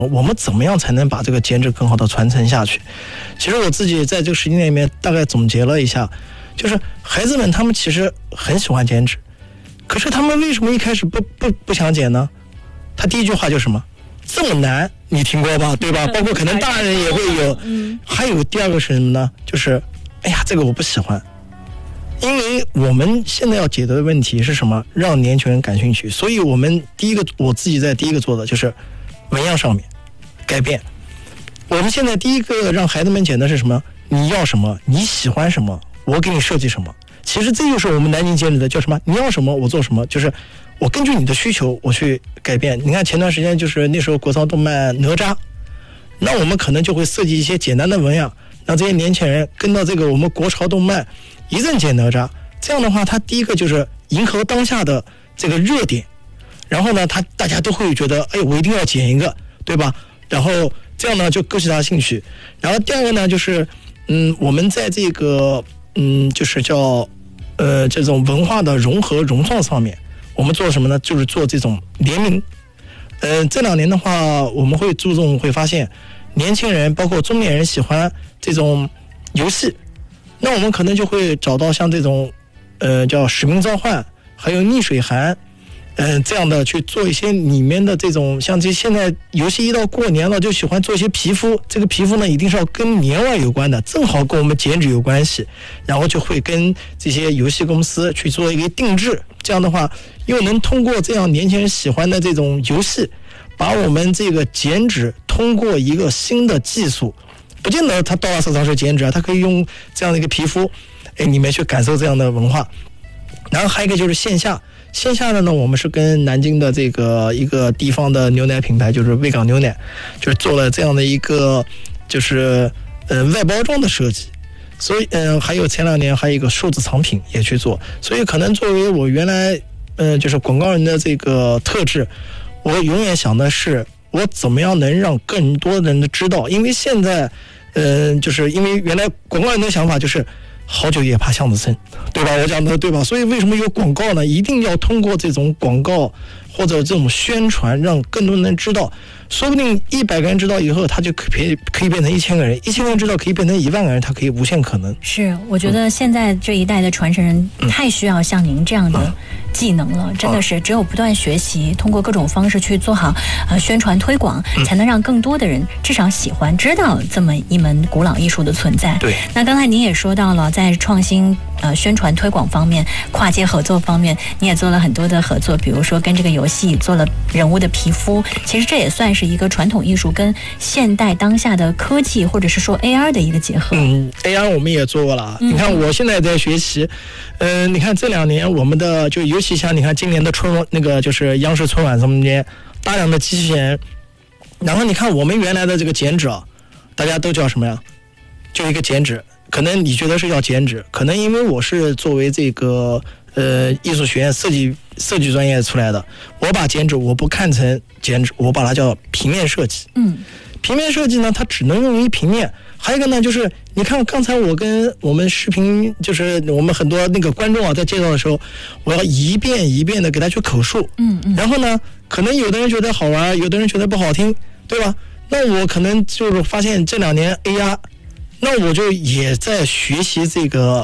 我们怎么样才能把这个减脂更好的传承下去？其实我自己在这个10年里面大概总结了一下，就是孩子们他们其实很喜欢减脂，可是他们为什么一开始不想减呢？他第一句话就是什么？这么难，你听过吧？对吧？包括可能大人也会有。还有第二个是什么呢？就是哎呀，这个我不喜欢。因为我们现在要解决的问题是什么？让年轻人感兴趣。所以我们我自己在第一个做的就是纹样上面改变。我们现在第一个让孩子们减的是什么？你要什么？你喜欢什么？我给你设计什么？其实这就是我们南京减脂的叫什么？你要什么我做什么，就是我根据你的需求我去改变。你看前段时间就是那时候国潮动漫哪吒，那我们可能就会设计一些简单的纹样，让这些年轻人跟到这个我们国潮动漫一阵减哪吒。这样的话，他第一个就是迎合当下的这个热点，然后呢大家都会觉得哎，我一定要减一个，对吧？然后这样呢就勾起他兴趣。然后第二个呢就是我们在这个就是叫这种文化的融合融创上面，我们做什么呢？就是做这种联名。这2年的话，我们会注重，会发现年轻人包括中年人喜欢这种游戏，那我们可能就会找到像这种叫使命召唤，还有逆水寒这样的去做一些里面的这种，像这现在游戏一到过年了就喜欢做一些皮肤，这个皮肤呢一定是要跟年味有关的，正好跟我们减脂有关系，然后就会跟这些游戏公司去做一个定制。这样的话又能通过这样年轻人喜欢的这种游戏，把我们这个减脂通过一个新的技术，不见得他到了市场是减脂啊，他可以用这样的一个皮肤你们去感受这样的文化。然后还有一个就是线下的呢，我们是跟南京的这个一个地方的牛奶品牌，就是卫岗牛奶，就是做了这样的一个就是外包装的设计。所以还有前2年还有一个数字藏品也去做。所以可能作为我原来就是广告人的这个特质，我永远想的是我怎么样能让更多人知道。因为现在就是因为原来广告人的想法就是好酒也怕巷子深，对吧？我讲的对吧？所以为什么有广告呢？一定要通过这种广告或者这种宣传，让更多人知道。说不定100个人知道以后，他就可以变成1000个人，1000个人知道可以变成1万个人，他可以无限可能。 是，我觉得现在这一代的传承人太需要像您这样的技能了，真的是只有不断学习，通过各种方式去做好宣传推广，才能让更多的人至少喜欢知道这么一门古老艺术的存在。 对。 那刚才您也说到了，在创新宣传推广方面，跨界合作方面，你也做了很多的合作，比如说跟这个游戏做了人物的皮肤，其实这也算是一个传统艺术跟现代当下的科技或者是说 AR 的一个结合。 AR 我们也做过了。你看我现在在学习，你看这2年我们的就尤其像你看今年的那个就是央视春晚上面大量的机器人，然后你看我们原来的这个减脂大家都叫什么呀？就一个减脂。可能你觉得是要减脂，可能因为我是作为这个艺术学院设计专业出来的，我把减脂我不看成减脂，我把它叫平面设计。平面设计呢，它只能用于平面。还有一个呢，就是你看刚才我跟我们视频，就是我们很多那个观众在介绍的时候，我要一遍一遍的给他去口述。然后呢，可能有的人觉得好玩，有的人觉得不好听，对吧？那我可能就是发现这2年 AR。那我就也在学习这个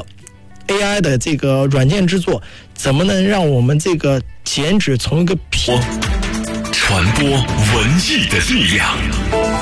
AI 的这个软件制作，怎么能让我们这个减脂从一个传播文艺的力量。